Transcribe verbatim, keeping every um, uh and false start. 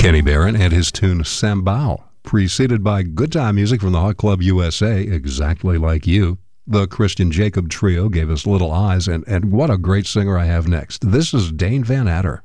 Kenny Barron and his tune Sambao, preceded by good time music from the Hot Club U S A, Exactly Like You. The Christian Jacob Trio gave us Little Eyes, and, and what a great singer I have next. This is Dane Van Adder.